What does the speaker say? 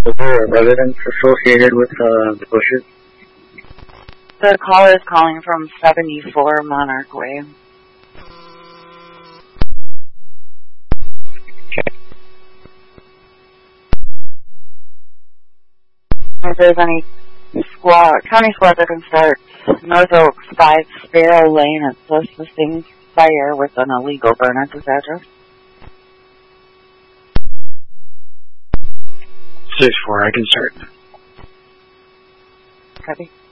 Is there a residence associated with the bushes? The caller is calling from 74 Monarch Way. If there's any county squad that can start North Oaks 5 Sparrow Lane, it's a sustained fire with an illegal burn at this address. 6-4, I can start. Copy.